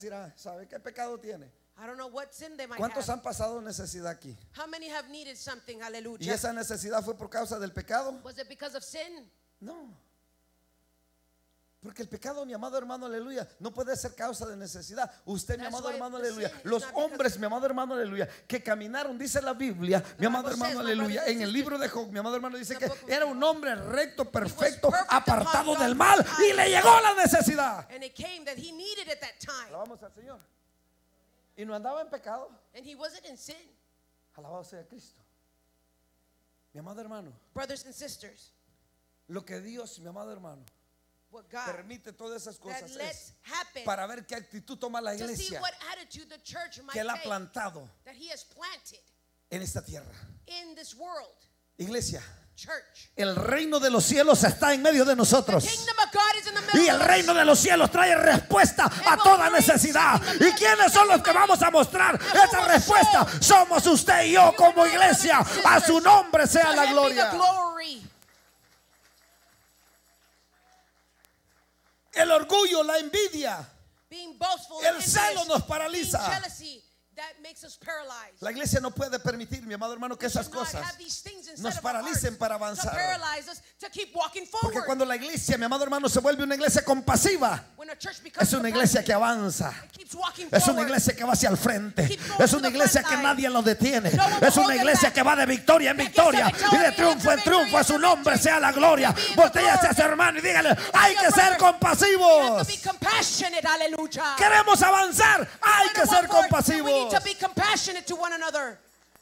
dirá, ¿sabe qué pecado tiene? I don't know what sin they might ¿Cuántos have. han pasado necesidad aquí? How many have needed something? ¿Y Hallelujah. esa necesidad fue por causa del pecado? Was it because of sin? No. Porque el pecado, mi amado hermano, aleluya, no puede ser causa de necesidad. Usted, mi That's amado why hermano, the aleluya, sin is los not because hombres, mi amado hermano, aleluya, que caminaron, dice la Biblia, mi amado Bible hermano, says, my aleluya, brothers en and el libro de Job, mi amado hermano dice the que book of era Job. un hombre recto, perfecto, perfect apartado upon del God's mal, y eyes. le llegó la necesidad. And it came that he needed at that time. Alabamos al Señor. Y no andaba en pecado. And he wasn't in sin. Alabado sea Cristo. Mi amado hermano, Brothers and sisters, lo que Dios, mi amado hermano, what God permite todas esas that cosas lets es happen para ver qué actitud toma la to see iglesia what attitude the church might que Él ha take, plantado that he has planted en esta tierra. in this world. Iglesia, Church. el reino de los cielos está en medio de The nosotros. kingdom of God is in the middle Y el of us. reino de los cielos trae respuesta a toda necesidad. ¿Y quiénes son los que vamos a mostrar esa respuesta? Somos usted y yo como iglesia. A su nombre sea la To him be the gloria. glory. El orgullo, la envidia, Being boastful el and celo envious, nos being paraliza. jealousy, that makes us paralyzed. La iglesia no puede permitir, mi amado hermano, que We esas should not cosas have these things inside nos of our paralicen hearts para to avanzar. paralyze us to keep walking forward. Porque cuando la iglesia, mi amado hermano, se vuelve una iglesia compasiva, When a church becomes es una iglesia que avanza. it keeps walking Es una forward. iglesia que va hacia el frente. Keep going Es to una the iglesia front que line. nadie lo detiene. No one will Es una hold them iglesia back. que va de victoria en That gets victoria the victory y de triunfo en after triunfo. A su victory nombre after sea la victory. gloria. Be in the Voltea hacia glory. su hermano y dígale, hay Your que ser brother, you have compasivos. to be compassionate. Hallelujah. Queremos avanzar, hay We que want ser forward, but compasivos. we need to be compassionate to one another.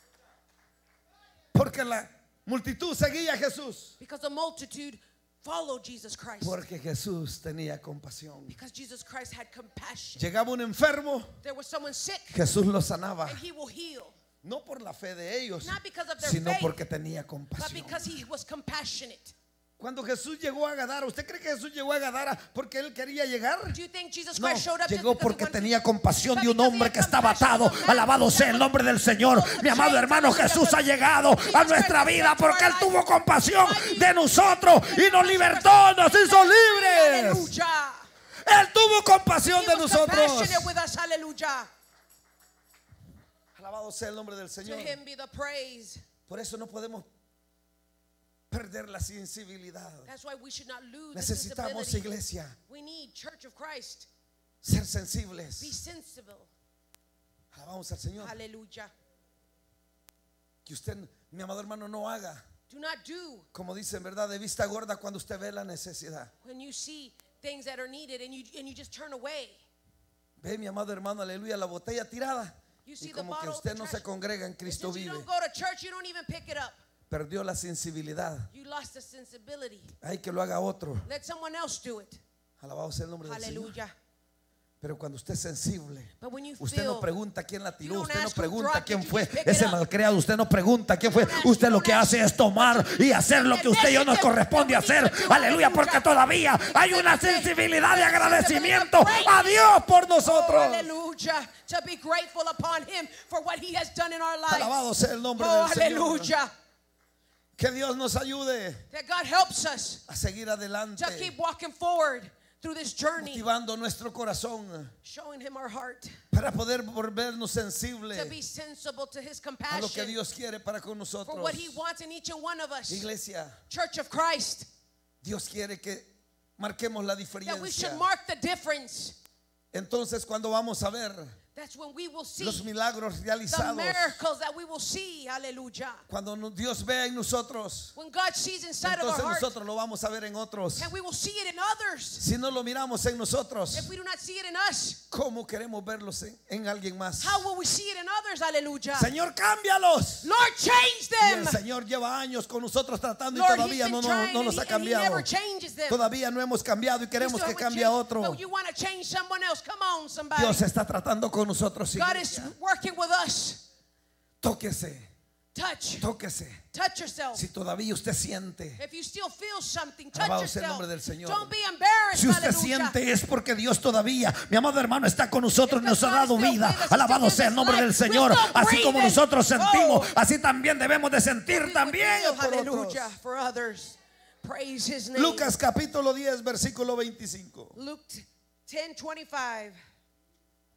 Porque la multitud seguía a Jesús. Because the multitude followed Jesus Christ. Porque Jesús tenía compasión. Because Jesus Christ had compassion. Llegaba un enfermo, There was someone sick, Jesús lo sanaba. and he will heal. No por la fe de ellos, Not because of their sino faith, porque tenía but compasión. because he was compassionate. Cuando Jesús llegó a Gadara, ¿usted cree que Jesús llegó a Gadara porque él quería llegar? Do you think Jesus No, Christ showed up just llegó because he porque wanted to? tenía compasión But de un because he hombre had que estaba compassion atado. of a man Alabado sea el nombre del Señor. Mi amado hermano, Jesús ha llegado a nuestra vida porque Él tuvo compasión de nosotros y nos libertó, nos hizo libres. Hallelujah. Él tuvo compasión He de was nosotros. compassionate with us. Hallelujah. Alabado sea el nombre del To Señor. him be the praise. Por eso no podemos perder la sensibilidad. That's why we should not lose the Necesitamos, sensibility. iglesia, We need Church of Christ. ser Be sensibles. sensible. Alabamos al Señor. Hallelujah. Que usted, mi amado hermano, no haga, Do not do como dice en verdad, de vista gorda cuando usted ve la necesidad. when you see things that are needed and you just turn away. Ve, mi amado hermano, aleluya, la botella tirada. You Y see the como que bottle, usted the no trash. se congrega en And Cristo since you vive. don't go to church, you don't even pick it up. Perdió la sensibilidad. You lost the sensibility. Hay que lo haga otro. Let someone else do it. Alabado sea el nombre del Señor. Hallelujah. Pero cuando usted es sensible, But when you usted no feel, pregunta quién la tiró, you don't usted no ask who pregunta dropped quién it, you fue just pick ese it up. malcriado, usted no pregunta quién fue. You don't ask, Usted you lo don't que ask. hace es tomar y hacer lo que usted y yo nos corresponde hacer. Aleluya, porque todavía hay una sensibilidad de agradecimiento a Dios por oh, nosotros. hallelujah, to be grateful upon him for what he has done in our lives. Alabado sea el nombre Oh, del Señor. hallelujah. Que Dios nos ayude That God helps us a seguir adelante, to keep walking forward through this journey, motivando nuestro corazón showing him our heart, para poder volvernos sensibles to be sensible to his a lo que compassion Dios quiere para con for nosotros. what he wants in each and one of us. Iglesia, Church of Christ, Dios quiere que marquemos la that we diferencia. should mark the difference. Entonces, cuando vamos a ver That's when we will see los milagros the realizados, miracles that we will see. Hallelujah. cuando Dios vea en nosotros, When God sees inside of entonces our heart, nosotros lo vamos a ver en otros. and we will see it in others. Si no lo miramos en nosotros, If we do not see it in us, ¿cómo queremos verlos en alguien más? how will we see it in others? Hallelujah. Señor, cámbialos. Lord, change Y el them. Señor lleva años con nosotros tratando y Lord, todavía he's no, been trying no nos ha and he never cambiado. changes them. Todavía no hemos cambiado y We queremos still que haven't cambie changed, otro. but you want to change someone else. Come on, somebody. Dios está tratando con nosotros. God is Iglesia. working with us. Tóquese, Touch. tóquese. Touch yourself. Si todavía usted siente, If you still feel something, touch alabado sea el yourself. nombre del Señor. Don't be embarrassed. si usted Hallelujah. siente es porque Dios todavía, mi amado hermano, está con nosotros, nos ha dado vida. Because God is still Alabado with us, sea el nombre He del still Señor. gives us life. Así como We're still nosotros breathing. sentimos, Oh. así también debemos de sentir We también feel, por otros. hallelujah, for others. Praise his name. Lucas capítulo 10 versículo 25. Luke 10:25.